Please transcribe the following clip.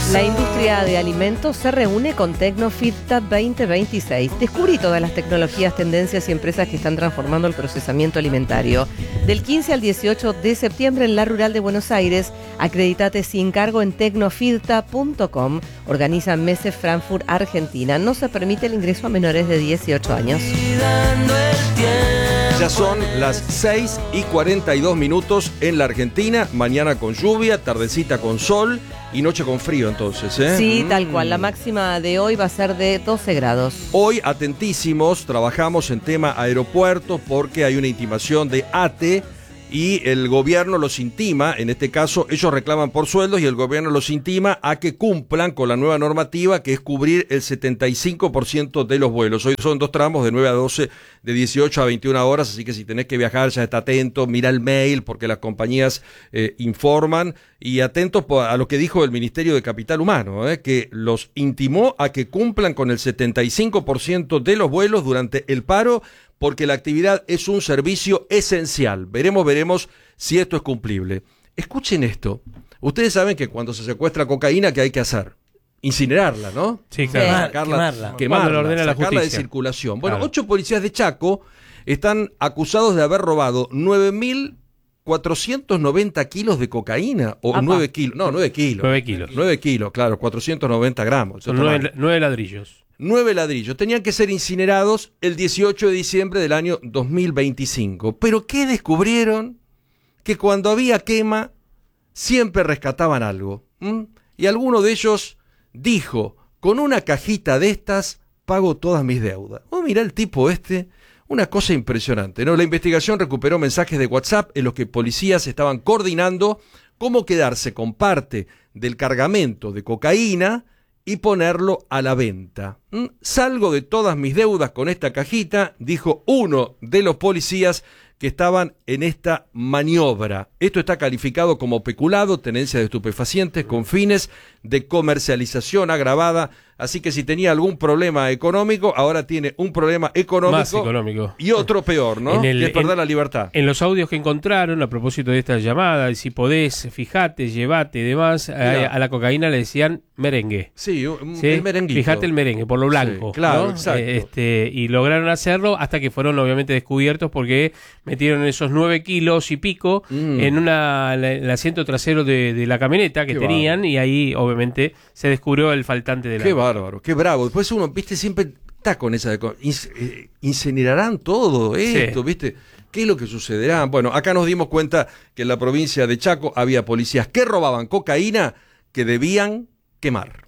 La industria de alimentos se reúne con Tecnofita 2026. Descubrí todas las tecnologías, tendencias y empresas que están transformando el procesamiento alimentario. Del 15 al 18 de septiembre en la Rural de Buenos Aires, acreditate sin cargo en tecnofita.com. Organiza Messe Frankfurt, Argentina. No se permite el ingreso a menores de 18 años. Ya son las 6:42 en la Argentina. Mañana con lluvia, tardecita con sol y noche con frío entonces, ¿eh? Sí, tal cual. La máxima de hoy va a ser de 12 grados. Hoy, atentísimos, trabajamos en tema aeropuertos porque hay una intimación de ATE y el gobierno los intima, en este caso ellos reclaman por sueldos y el gobierno los intima a que cumplan con la nueva normativa que es cubrir el 75% de los vuelos. Hoy son 2 tramos de 9 a 12, de 18 a 21 horas, así que si tenés que viajar ya está atento, mira el mail porque las compañías informan y atentos a lo que dijo el Ministerio de Capital Humano, que los intimó a que cumplan con el 75% de los vuelos durante el paro porque la actividad es un servicio esencial. Veremos si esto es cumplible. Escuchen esto. Ustedes saben que cuando se secuestra cocaína, ¿qué hay que hacer? Incinerarla, ¿no? Sí, claro. Quemarla, sacarla de circulación. Bueno, Claro. 8 policías de Chaco están acusados de haber robado 9.490 kilos de cocaína. O 9 kilos. No, 9 kilos. 9 kilos. 9 kilos, claro, 490 gramos. Son 9 ladrillos. 9 ladrillos. Tenían que ser incinerados el 18 de diciembre del año 2025. ¿Pero qué descubrieron? Que cuando había quema, siempre rescataban algo. Y alguno de ellos dijo, con una cajita de estas, pago todas mis deudas. Mirá el tipo este, una cosa impresionante, ¿no? La investigación recuperó mensajes de WhatsApp en los que policías estaban coordinando cómo quedarse con parte del cargamento de cocaína y ponerlo a la venta. Salgo de todas mis deudas con esta cajita, dijo uno de los policías que estaban en esta maniobra. Esto está calificado como peculado, tenencia de estupefacientes con fines de comercialización agravada, así que si tenía algún problema económico, ahora tiene un problema económico, Más económico. Y otro peor, ¿no? Que es perder la libertad. En los audios que encontraron, a propósito de esta llamada, si podés, fijate, llevate y demás, a la cocaína le decían merengue. Sí, ¿Sí? el merenguito. Fijate el merengue, por lo blanco. Sí, claro, ¿no? exacto. Y lograron hacerlo hasta que fueron obviamente descubiertos porque metieron esos 9 kilos y pico en el asiento trasero de la camioneta que Qué tenían bárbaro. y ahí obviamente se descubrió el faltante de la... Qué bárbaro, qué bravo. Después uno, viste, siempre está con esa de... incinerarán todo esto, Sí. viste. ¿Qué es lo que sucederá? Bueno, acá nos dimos cuenta que en la provincia de Chaco había policías que robaban cocaína que debían quemar.